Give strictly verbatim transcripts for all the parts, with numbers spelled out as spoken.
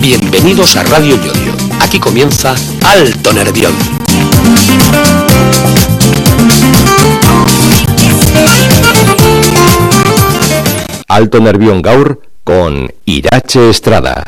Bienvenidos a Radio Yodio. Aquí comienza Alto Nervión. Alto Nervión Gaur con Irache Estrada.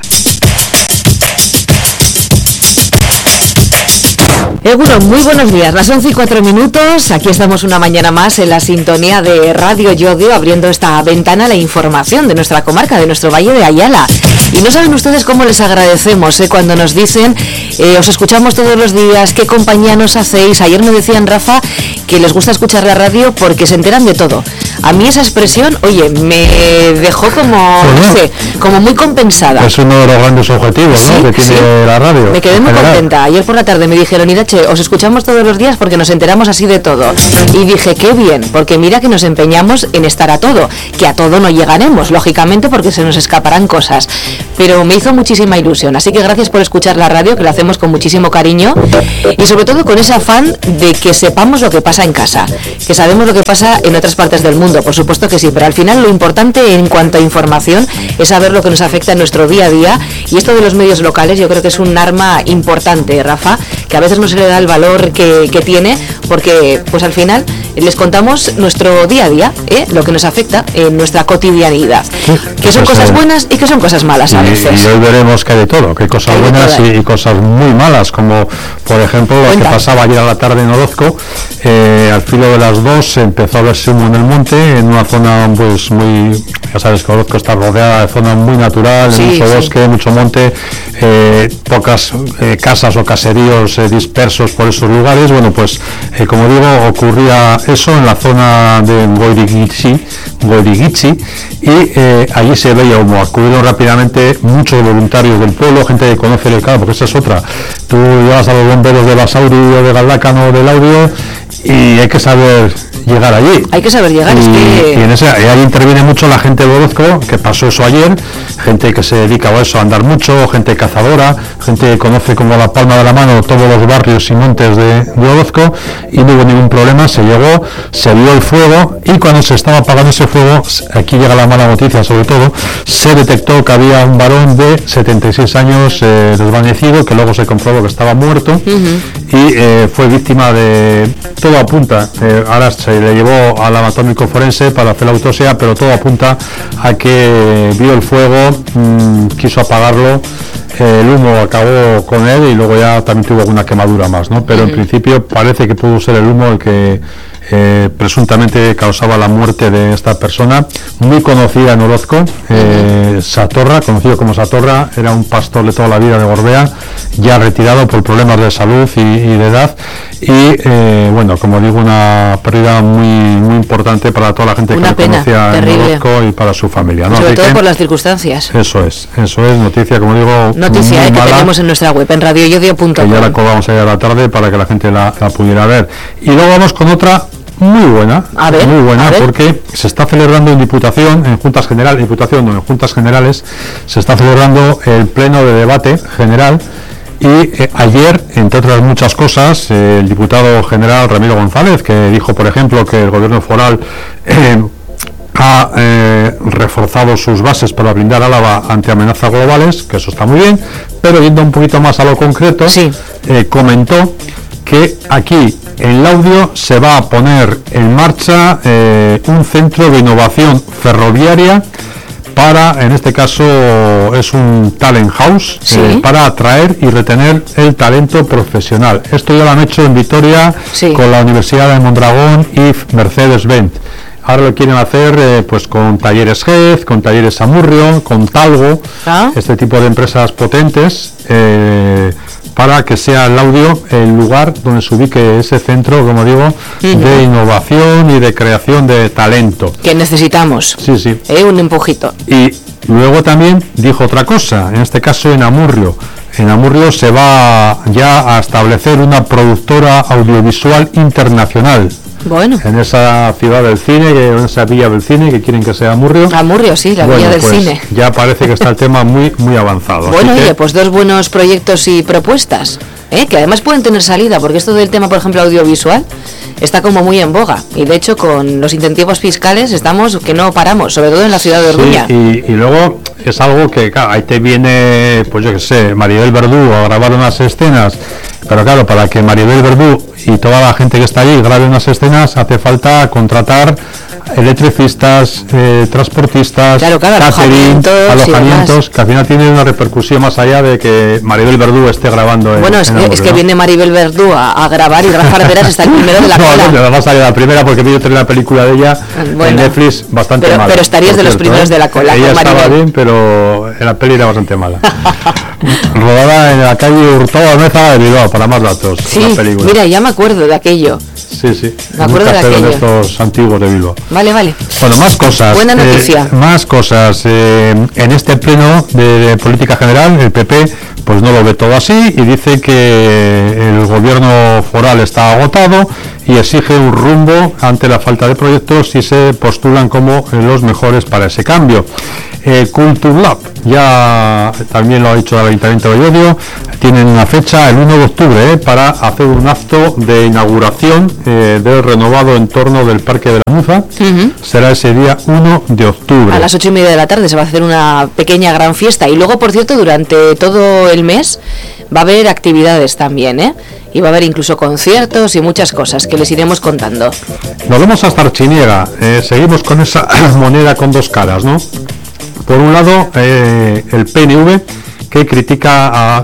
Eh, bueno, muy buenos días, las once y cuatro minutos, aquí estamos una mañana más en la sintonía de Radio Yodio, abriendo esta ventana a la información de nuestra comarca, de nuestro Valle de Ayala. Y no saben ustedes cómo les agradecemos eh, cuando nos dicen, eh, os escuchamos todos los días, qué compañía nos hacéis. Ayer me decían, Rafa, que les gusta escuchar la radio porque se enteran de todo. A mí esa expresión, oye, me dejó como, no sé, como muy compensada. Es uno de los grandes objetivos, ¿no?, sí, que tiene sí. la radio. Me quedé muy general. contenta. Ayer por la tarde me dijeron, Irache, os escuchamos todos los días porque nos enteramos así de todo. Y dije, qué bien, porque mira que nos empeñamos en estar a todo, que a todo no llegaremos, lógicamente, porque se nos escaparán cosas. Pero me hizo muchísima ilusión, así que gracias por escuchar la radio, que lo hacemos con muchísimo cariño, y sobre todo con ese afán de que sepamos lo que pasa en casa, que sabemos lo que pasa en otras partes del mundo, por supuesto que sí, pero al final lo importante en cuanto a información es saber lo que nos afecta en nuestro día a día, y esto de los medios locales yo creo que es un arma importante, Rafa, que a veces no se le da el valor que, que tiene, porque pues al final les contamos nuestro día a día, ¿eh? Lo que nos afecta en nuestra cotidianidad, que son cosas buenas y que son cosas malas a veces. Y, y hoy veremos que hay de todo, que hay cosas hay buenas y, y cosas muy malas, como por ejemplo lo Cuenta. que pasaba ayer a la tarde en Orozco. Eh, al filo de las dos empezó a verse humo en el monte, en una zona pues muy, ya sabes que Orozco está rodeada de zona muy natural, sí, mucho sí. bosque, mucho monte, eh, pocas eh, casas o caseríos eh, dispersos por esos lugares. Bueno, pues eh, como digo, ocurría eso en la zona de Goirigichi, Goirigichi y eh, allí se veía humo. Acudieron rápidamente muchos voluntarios del pueblo, gente que conoce el mercado, porque esa es otra. Tú llevas a los bomberos de Basauri o de Galdácano o del Audio y hay que saber llegar allí. Hay que saber llegar. Y, es que... y en ese, ahí interviene mucho la gente de Orozco, que pasó eso ayer, gente que se dedica a eso, a andar mucho, gente cazadora, gente que conoce como la palma de la mano todos los barrios y montes de, de Orozco, y no hubo ningún problema, se llegó, se vio el fuego, y cuando se estaba apagando ese fuego, aquí llega la mala noticia sobre todo, se detectó que había un varón de setenta y seis años eh, desvanecido, que luego se comprobó que estaba muerto, uh-huh. y eh, fue víctima de, todo apunta, eh, ahora se le llevó al anatómico forense para hacer la autopsia, pero todo apunta a que vio el fuego, mmm, quiso apagarlo, eh, el humo acabó con él y luego ya también tuvo alguna quemadura más, ¿no? Pero uh-huh. en principio parece que pudo ser el humo el que eh, presuntamente causaba la muerte de esta persona, muy conocida en Orozco, eh, uh-huh. Satorra, conocido como Satorra, era un pastor de toda la vida de Gorbea, ya retirado por problemas de salud y, y de edad, y eh, bueno, como digo, una pérdida muy muy importante para toda la gente una que pena, conocía terrible. en Orozco y para su familia, ¿no? Sobre Así todo que, por las circunstancias. Eso es, eso es, noticia, como digo, noticia eh, que tenemos en nuestra web, en radio yodio punto com. Que ya la colgamos ayer a la tarde para que la gente la, la pudiera ver. Y luego vamos con otra muy buena, a ver, muy buena, porque se está celebrando en Diputación, en Juntas Generales, Diputación, no, en Juntas Generales, se está celebrando el pleno de debate general. Y eh, ayer, entre otras muchas cosas, eh, el diputado general Ramiro González, que dijo, por ejemplo, que el gobierno foral eh, ha eh, reforzado sus bases para blindar Álava ante amenazas globales, que eso está muy bien, pero yendo un poquito más a lo concreto, sí. eh, comentó que aquí en Laudio se va a poner en marcha eh, un centro de innovación ferroviaria para, en este caso es un talent house, ¿sí? eh, para atraer y retener el talento profesional. Esto ya lo han hecho en Vitoria, sí. con la Universidad de Mondragón y Mercedes-Benz. Ahora lo quieren hacer eh, pues con talleres G E Z, con talleres Amurrio, con Talgo, ¿ah? Este tipo de empresas potentes, eh, para que sea el Laudio el lugar donde se ubique ese centro, como digo, uh-huh. de innovación y de creación de talento. Que necesitamos. Sí, sí. Eh, un empujito. Y luego también dijo otra cosa, en este caso en Amurrio. En Amurrio se va ya a establecer una productora audiovisual internacional. Bueno. En esa ciudad del cine, que, en esa villa del cine, que quieren que sea Amurrio. Amurrio, sí, la bueno, villa del pues cine. Ya parece que está el tema muy muy avanzado. Bueno, Así oye, que... pues dos buenos proyectos y propuestas, ¿eh? Que además pueden tener salida, porque esto del tema, por ejemplo, audiovisual, está como muy en boga. Y de hecho con los incentivos fiscales estamos que no paramos, sobre todo en la ciudad de Orduña. Sí, y, y luego es algo que, claro, ahí te viene, pues yo qué sé, Maribel Verdú a grabar unas escenas, pero claro, para que Maribel Verdú y toda la gente que está allí grabe unas escenas hace falta contratar electricistas, eh, transportistas, claro, claro, catering, alojamientos, alojamientos que al final tienen una repercusión más allá de que Maribel Verdú esté grabando en, bueno, es, en que, Amor, es que ¿no? viene Maribel Verdú a, a grabar y Rafa Arveras está el primero de la no, cola. No, no, va a salir la primera porque vi otra la película de ella bueno, en Netflix bastante pero, mala. Pero estarías de los cierto, primeros ¿eh? de la cola. Ella con estaba Maribel. bien, pero en la peli era bastante mala. Rodada en la calle Hurtado Almeza de Bilbao, para más datos. Sí, mira, ya me acuerdo de aquello. Sí, sí. Me acuerdo de aquello. De estos antiguos de Bilbao. Vale, vale. Bueno, más cosas. Buena noticia. Eh, más cosas. Eh, en este pleno de, de política general, el P P pues no lo ve todo así y dice que el gobierno foral está agotado y exige un rumbo ante la falta de proyectos y se postulan como los mejores para ese cambio. Eh, Culture Lab, ya también lo ha dicho el Ayuntamiento de Llodio, tienen una fecha el uno de octubre eh, para hacer un acto de inauguración eh, del renovado entorno del Parque de la Muza. Uh-huh. Será ese día uno de octubre. A las ocho y media de la tarde se va a hacer una pequeña gran fiesta y luego, por cierto, durante todo el mes va a haber actividades también, ¿eh? Y va a haber incluso conciertos y muchas cosas que les iremos contando. Nos vamos hasta Archiniega, eh, seguimos con esa moneda con dos caras, ¿no? Por un lado, eh, el P N V, que critica a...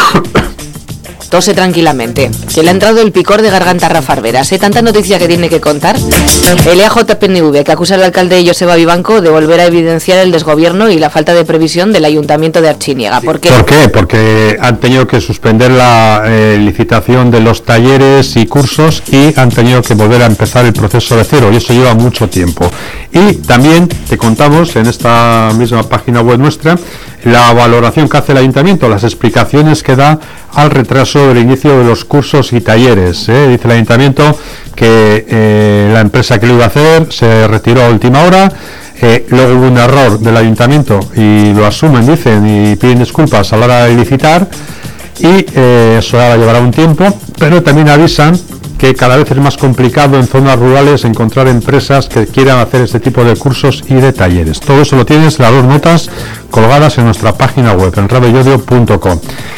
Tose tranquilamente, que le ha entrado el picor de garganta a Rafa Arveras, ¿eh? Tanta noticia que tiene que contar. El E A J P N V, que acusa al alcalde Joseba Vivanco de volver a evidenciar el desgobierno y la falta de previsión del Ayuntamiento de Archiniega. ¿Por qué? ¿Por qué? Porque han tenido que suspender la eh, licitación de los talleres y cursos y han tenido que volver a empezar el proceso de cero, y eso lleva mucho tiempo. Y también te contamos en esta misma página web nuestra la valoración que hace el Ayuntamiento, las explicaciones que da al retraso del inicio de los cursos y talleres. ¿eh? Dice el Ayuntamiento que eh, la empresa que lo iba a hacer se retiró a última hora, eh, luego hubo un error del Ayuntamiento y lo asumen, dicen, y piden disculpas a la hora de licitar, y eh, eso ahora llevará un tiempo, pero también avisan que cada vez es más complicado en zonas rurales encontrar empresas que quieran hacer este tipo de cursos y de talleres. Todo eso lo tienes, las dos notas colgadas en nuestra página web, en radio llodio punto com.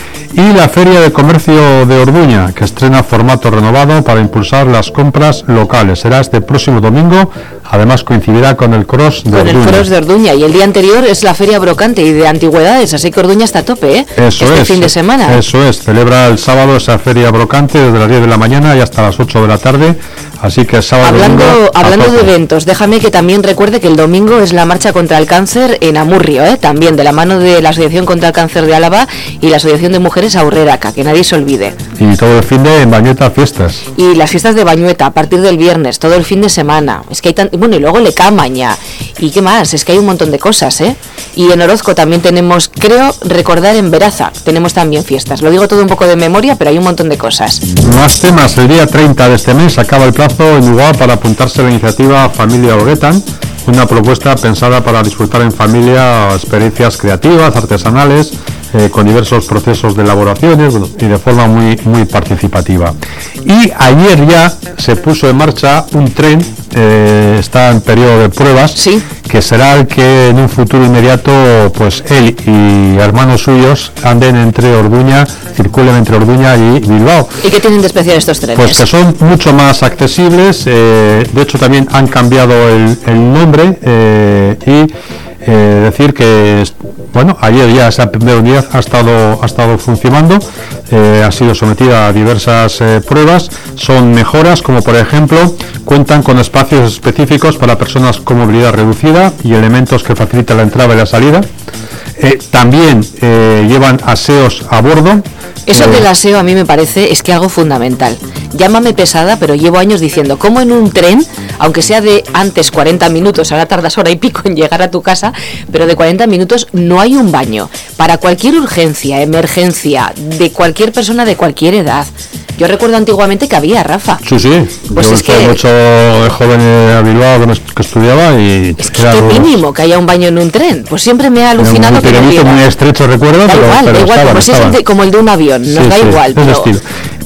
Y la Feria de Comercio de Orduña, que estrena formato renovado para impulsar las compras locales. Será este próximo domingo, además coincidirá con el Cross de con Orduña. Con el Cross de Orduña, y el día anterior es la Feria Brocante y de Antigüedades, así que Orduña está a tope, ¿eh? Eso este es, fin de semana. Eso es, celebra el sábado esa Feria Brocante desde las diez de la mañana y hasta las ocho de la tarde, así que el sábado... Hablando, domingo, hablando de eventos, déjame que también recuerde que el domingo es la marcha contra el cáncer en Amurrio, ¿eh? También de la mano de la Asociación contra el Cáncer de Álava y la Asociación de Mujeres Aurreraca, que nadie se olvide. Y todo el fin de en Bañueta fiestas. Y las fiestas de Bañueta a partir del viernes, todo el fin de semana. Es que hay tan... Bueno, y luego le Camaña. ¿Y qué más? Es que hay un montón de cosas, ¿eh? Y en Orozco también tenemos, creo, recordar en Veraza, tenemos también fiestas. Lo digo todo un poco de memoria, pero hay un montón de cosas. Más temas. El día treinta de este mes acaba el plazo en Uruguay para apuntarse a la iniciativa Familia Oguetan, una propuesta pensada para disfrutar en familia experiencias creativas, artesanales, eh, con diversos procesos de elaboraciones, bueno, y de forma muy, muy participativa. Y ayer ya se puso en marcha un tren, eh, está en periodo de pruebas, sí, que será el que en un futuro inmediato, pues él y hermanos suyos anden entre Orduña, circulen entre Orduña y Bilbao. ¿Y qué tienen de especial estos trenes? Pues que son mucho más accesibles, eh, de hecho también han cambiado el, el nombre eh, y eh, decir que, bueno, ayer ya esa primera unidad ha estado, ha estado funcionando, eh, ha sido sometida a diversas eh, pruebas, son mejoras como por ejemplo cuentan con espacios específicos para personas con movilidad reducida y elementos que facilitan la entrada y la salida. Eh, también eh, llevan aseos a bordo. Eso eh, del aseo a mí me parece es que algo fundamental. Llámame pesada, pero llevo años diciendo, ¿cómo en un tren, aunque sea de antes cuarenta minutos, ahora tardas hora y pico en llegar a tu casa, pero de cuarenta minutos no hay un baño? Para cualquier urgencia, emergencia, de cualquier persona de cualquier edad. Yo recuerdo antiguamente que había, Rafa. Sí, sí. Pues yo es que mucho de joven a Bilbao que estudiaba y... Es que es mínimo que haya un baño en un tren. Pues siempre me ha alucinado un que no hubiera. Muy estrecho, recuerdo, da pero, igual, pero da igual, estaban, como, si es el de, como el de un avión, nos sí, da sí, igual. Pero... estilo.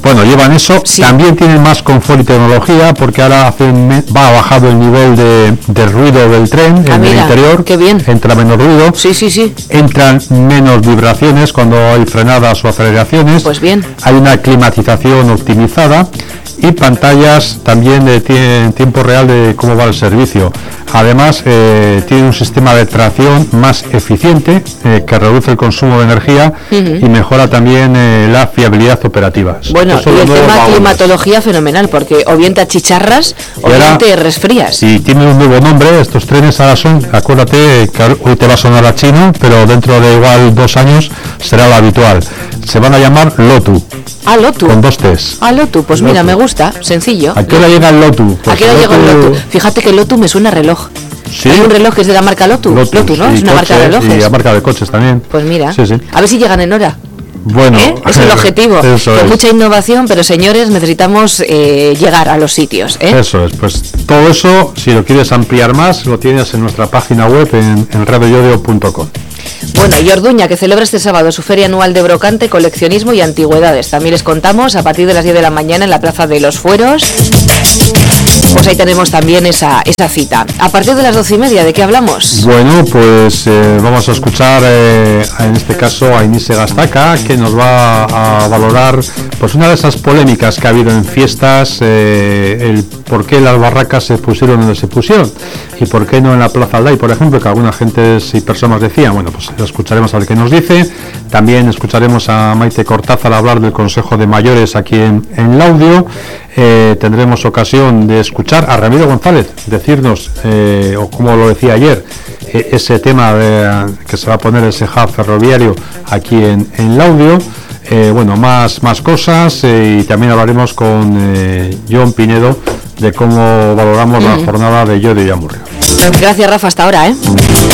Bueno, llevan eso, sí. También tienen más confort y tecnología, porque ahora hacen, va bajado el nivel de, de ruido del tren ah, en mira, el interior, qué bien. Entra menos ruido, sí, sí, sí. entran menos vibraciones cuando hay frenadas o aceleraciones, pues bien. Hay una climatización optimizada y pantallas también de tie- en tiempo real de cómo va el servicio. Además, eh, tiene un sistema de tracción más eficiente eh, que reduce el consumo de energía uh-huh. y mejora también eh, la fiabilidad operativa. Bueno, y el tema vagones. climatología fenomenal, porque o bien te achicharras o ahora, bien te resfrías. Y tiene un nuevo nombre, estos trenes ahora son, acuérdate que hoy te va a sonar a chino, pero dentro de igual dos años será lo habitual. Se van a llamar Lotu. Ah, Lotu. Con dos T's. Ah, Lotu, pues Lotu. Mira, me gusta, sencillo. ¿A qué hora llega el Lotu? Pues ¿A qué hora llega el Lotu? Fíjate que Lotu me suena a reloj. ¿Sí? Hay un reloj que es de la marca Lotu. Lotu, Lotu, ¿no? Sí, es una coches, marca de relojes. Y la marca de coches también. Pues mira, sí, sí. a ver si llegan en hora. Bueno, ¿Eh? Es el objetivo. Eso Con es. mucha innovación, pero señores, necesitamos eh, llegar a los sitios. ¿eh? Eso es, pues todo eso, si lo quieres ampliar más, lo tienes en nuestra página web en, en radio yodio punto com. Bueno, y Orduña, que celebra este sábado su feria anual de brocante, coleccionismo y antigüedades. También les contamos a partir de las diez de la mañana en la Plaza de los Fueros. Pues ahí tenemos también esa, esa cita. A partir de las doce y media, ¿de qué hablamos? Bueno, pues eh, vamos a escuchar eh, en este caso a Inés Gastaca, que nos va a valorar pues una de esas polémicas que ha habido en fiestas, eh, el por qué las barracas se pusieron donde se pusieron y por qué no en la Plaza Alday, por ejemplo, que alguna gente y personas decían. Bueno, pues lo escucharemos a ver qué nos dice. También escucharemos a Maite Cortázar hablar del Consejo de Mayores aquí en, en Laudio. Eh, tendremos ocasión de escuchar a Ramiro González decirnos, eh, o como lo decía ayer, eh, ese tema de, que se va a poner ese hub ferroviario aquí en, en Laudio. Eh, bueno, más, más cosas eh, y también hablaremos con eh, John Pinedo de cómo valoramos mm. la jornada de Llodio y Amurrio. Gracias, Rafa, hasta ahora, ¿eh?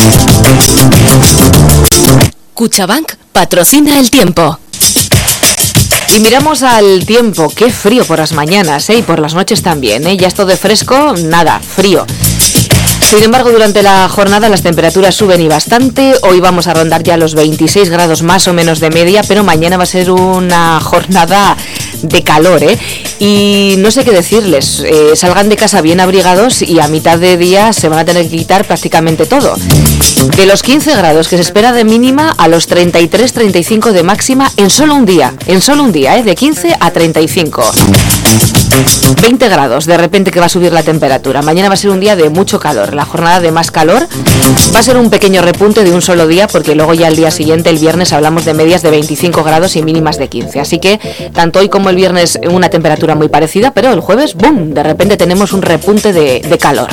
Cuchabank patrocina el tiempo. Y miramos al tiempo, qué frío por las mañanas, ¿eh? Y por las noches también, ¿eh? Ya esto de fresco, nada, frío. Sin embargo, durante la jornada las temperaturas suben y bastante. Hoy vamos a rondar ya los veintiséis grados más o menos de media, pero mañana va a ser una jornada de calor, ¿eh? Y no sé qué decirles, eh, salgan de casa bien abrigados y a mitad de día se van a tener que quitar prácticamente todo. De los quince grados que se espera de mínima a los treinta y tres treinta y cinco de máxima en solo un día, en solo un día, ¿eh? De quince a treinta y cinco. veinte grados, de repente que va a subir la temperatura. Mañana va a ser un día de mucho calor, la jornada de más calor. Va a ser un pequeño repunte de un solo día, porque luego ya el día siguiente, el viernes, hablamos de medias de veinticinco grados y mínimas de quince. Así que tanto hoy como el viernes una temperatura muy parecida, pero el jueves, ¡boom!, de repente tenemos un repunte de, de calor.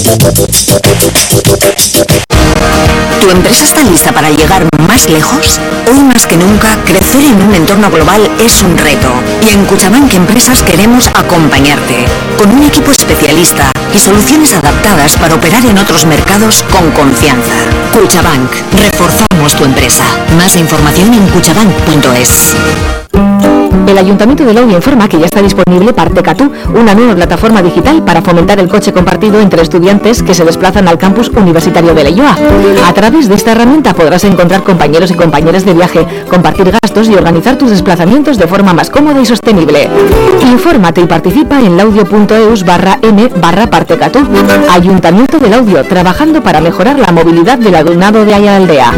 ¿Tu empresa está lista para llegar más lejos? Hoy más que nunca, crecer en un entorno global es un reto. Y en Cuchabank Empresas queremos acompañarte, con un equipo especialista y soluciones adaptadas para operar en otros mercados con confianza. Cuchabank, reforzamos tu empresa. Más información en cuchabank punto es. El Ayuntamiento de Laudio informa que ya está disponible Partecatú, una nueva plataforma digital para fomentar el coche compartido entre estudiantes que se desplazan al campus universitario de Leioa. A través de esta herramienta podrás encontrar compañeros y compañeras de viaje, compartir gastos y organizar tus desplazamientos de forma más cómoda y sostenible. Infórmate y participa en laudio.eus barra m barra Partecatú. Ayuntamiento de Laudio, trabajando para mejorar la movilidad del alumnado de Ayaldea.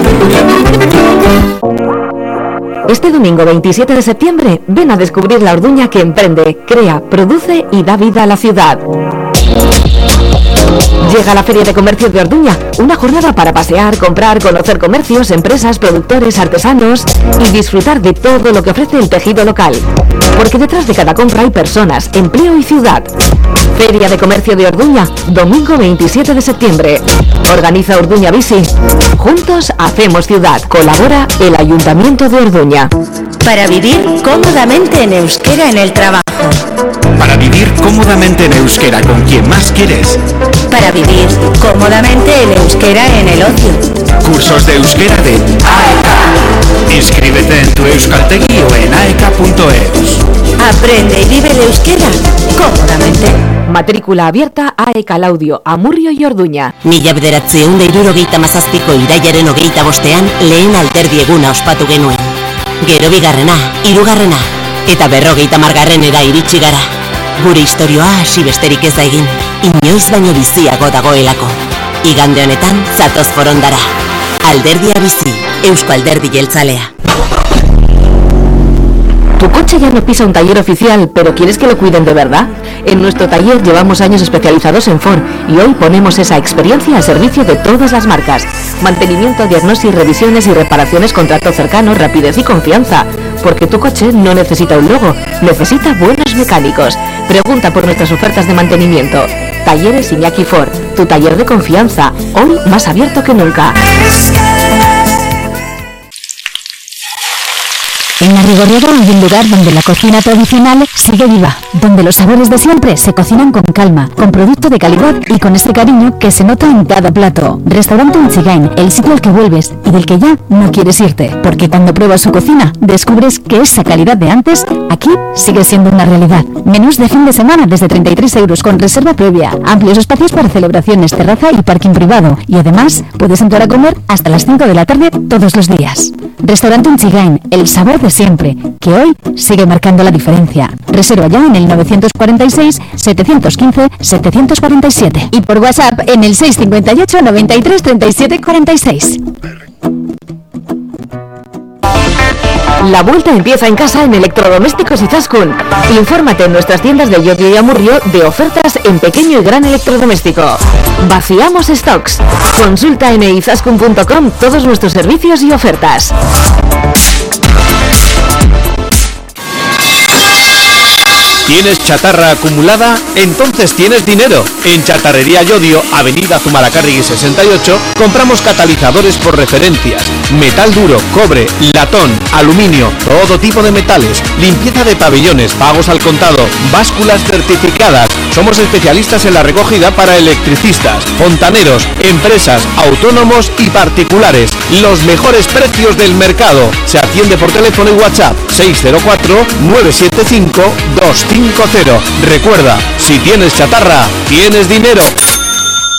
Este domingo veintisiete de septiembre, ven a descubrir la Orduña que emprende, crea, produce y da vida a la ciudad. Llega la Feria de Comercio de Orduña, una jornada para pasear, comprar, conocer comercios, empresas, productores, artesanos y disfrutar de todo lo que ofrece el tejido local. Porque detrás de cada compra hay personas, empleo y ciudad. Feria de Comercio de Orduña, domingo veintisiete de septiembre. Organiza Orduña Bici. Juntos hacemos ciudad. Colabora el Ayuntamiento de Orduña. Para vivir cómodamente en euskera en el trabajo. Para vivir cómodamente en euskera con quien más quieres. Para vivir cómodamente en euskera en el ocio. Cursos de euskera de A E K. Inscríbete en tu euskaltegi o en aeka punto eus. Aprende y vive el euskera cómodamente. Matrícula abierta A E K Laudio, Amurrio y Orduña. Mila bederatziehun eta hirurogeita hamazazpiko irailaren hogeita bostean lehen alderdi eguna ospatu genuen. Gero bigarrena, hirugarrena, Eta berrogeita margarrenera iritsi gara. Gure istorioa hasi besterik ez da egin, inoiz baino biziago dagoelako. Igande honetan, zatoz forondara. Alderdia bizi, Eusko Alderdi Jeltzalea. Tu coche ya no pisa un taller oficial, pero ¿quieres que lo cuiden de verdad? En nuestro taller llevamos años especializados en Ford y hoy ponemos esa experiencia al servicio de todas las marcas. Mantenimiento, diagnosis, revisiones y reparaciones con trato cercano, rapidez y confianza. Porque tu coche no necesita un logo, necesita buenos mecánicos. Pregunta por nuestras ofertas de mantenimiento. Talleres Iñaki Ford, tu taller de confianza, hoy más abierto que nunca. En Arrigorriaga hay un lugar donde la cocina tradicional sigue viva, donde los sabores de siempre se cocinan con calma, con producto de calidad y con ese cariño que se nota en cada plato. Restaurante Inchigain, el sitio al que vuelves y del que ya no quieres irte, porque cuando pruebas su cocina descubres que esa calidad de antes aquí sigue siendo una realidad. Menús de fin de semana desde treinta y tres euros con reserva previa, amplios espacios para celebraciones, terraza y parking privado, y además puedes entrar a comer hasta las cinco de la tarde todos los días. Restaurante Inchigain, el sabor de siempre, que hoy sigue marcando la diferencia. Reserva ya en el novecientos cuarenta y seis, setecientos quince, setecientos cuarenta y siete y por WhatsApp en el seiscientos cincuenta y ocho, noventa y tres, treinta y siete, cuarenta y seis. La vuelta empieza en casa en Electrodomésticos Izaskun. Infórmate en nuestras tiendas de Llodio y Amurrio de ofertas en pequeño y gran electrodoméstico. Vaciamos stocks. Consulta en izaskun punto com todos nuestros servicios y ofertas. ¿Tienes chatarra acumulada? Entonces tienes dinero. En Chatarrería Llodio, Avenida Zumalacárregui sesenta y ocho, compramos catalizadores por referencias, metal duro, cobre, latón, aluminio, todo tipo de metales, limpieza de pabellones, pagos al contado, básculas certificadas. Somos especialistas en la recogida para electricistas, fontaneros, empresas, autónomos y particulares. Los mejores precios del mercado. Se atiende por teléfono y WhatsApp seis cero cuatro, nueve siete cinco, dos cinco cero. Recuerda, si tienes chatarra, tienes dinero.